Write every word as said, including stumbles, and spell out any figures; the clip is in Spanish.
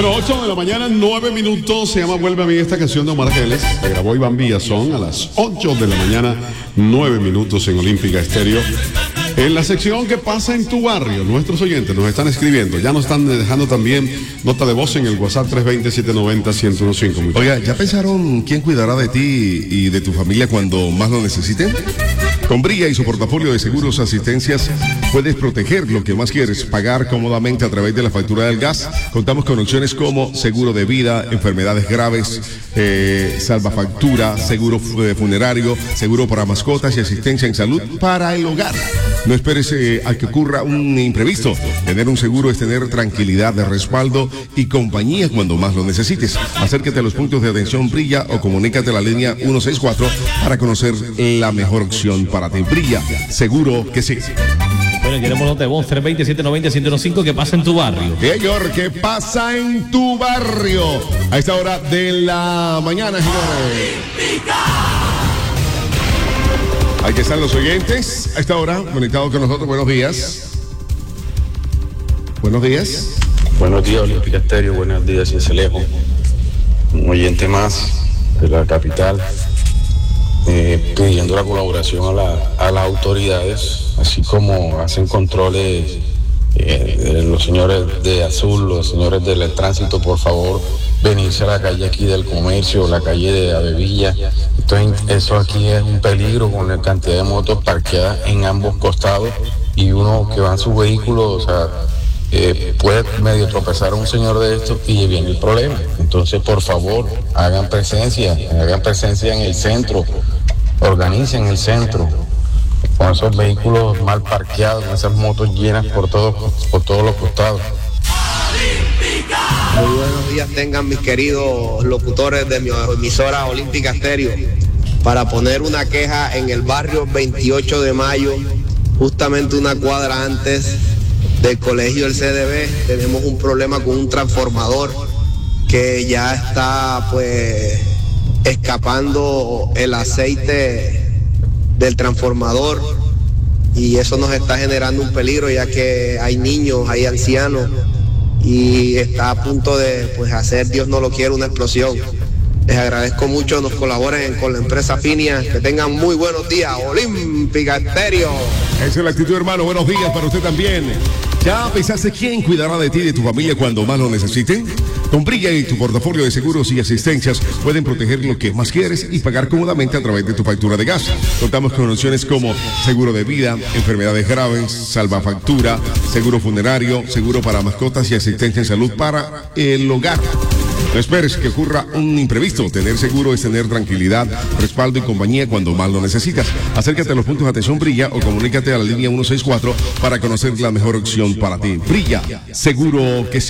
ocho de la mañana, nueve minutos, se llama Vuelve a mí esta canción de Omar Geles, la grabó Iván Villazón a las ocho de la mañana, nueve minutos en Olímpica Estéreo. En la sección que pasa en tu barrio, nuestros oyentes nos están escribiendo, ya nos están dejando también nota de voz en el WhatsApp tres dos cero, siete nueve cero, uno cero uno cinco. Oiga, ¿ya pensaron quién cuidará de ti y de tu familia cuando más lo necesiten? Con Brilla y su portafolio de seguros asistencias puedes proteger lo que más quieres, pagar cómodamente a través de la factura del gas. Contamos con opciones como seguro de vida, enfermedades graves, eh, salvafactura, seguro funerario, seguro para mascotas y asistencia en salud para el hogar. No esperes eh, a que ocurra un imprevisto. Tener un seguro es tener tranquilidad de respaldo y compañía cuando más lo necesites. Acércate a los puntos de atención Brilla o comunícate a la línea ciento sesenta y cuatro para conocer la mejor opción para ti. Brilla, seguro que sí. Bueno, queremos nota de voz tres dos cero, siete nueve cero, uno cero uno cinco. ¿Qué pasa en tu barrio? Señor, ¿qué pasa en tu barrio? A esta hora de la mañana, señores. Aquí están los oyentes. A esta hora, conectados con nosotros. Buenos días. Buenos días. Buenos días, Olímpica Estéreo. Buenos días, Cincelejo. Un oyente más de la capital. Eh, pidiendo la colaboración a, la, a las autoridades, así como hacen controles eh, de los señores de Azul, los señores del tránsito, por favor, venirse a la calle aquí del comercio, la calle de Avevilla. Entonces, eso aquí es un peligro con la cantidad de motos parqueadas en ambos costados y uno que va en su vehículo, o sea, eh, puede medio tropezar a un señor de estos y viene el problema. Entonces, por favor, hagan presencia, hagan presencia en el centro, organicen el centro, con esos vehículos mal parqueados, con esas motos llenas por todos, por todos los costados. Muy buenos días tengan mis queridos locutores de mi emisora Olímpica Estéreo, para poner una queja en el barrio veintiocho de mayo, justamente una cuadra antes del colegio del C D B. Tenemos un problema con un transformador que ya está pues escapando el aceite del transformador y eso nos está generando un peligro, ya que hay niños, hay ancianos y está a punto de pues hacer, Dios no lo quiere, una explosión. Les agradezco mucho, nos colaboren con la empresa Finia. Que tengan muy buenos días. Olímpica Estéreo. Esa es la actitud, hermano. Buenos días para usted también. ¿Ya pensaste quién cuidará de ti y de tu familia cuando más lo necesiten? Con Brilla y tu portafolio de seguros y asistencias pueden proteger lo que más quieres y pagar cómodamente a través de tu factura de gas. Contamos con opciones como seguro de vida, enfermedades graves, salvafactura, seguro funerario, seguro para mascotas y asistencia en salud para el hogar. No esperes que ocurra un imprevisto. Tener seguro es tener tranquilidad, respaldo y compañía cuando más lo necesitas. Acércate a los puntos de atención Brilla o comunícate a la línea ciento sesenta y cuatro para conocer la mejor opción para ti. Brilla, seguro que sí.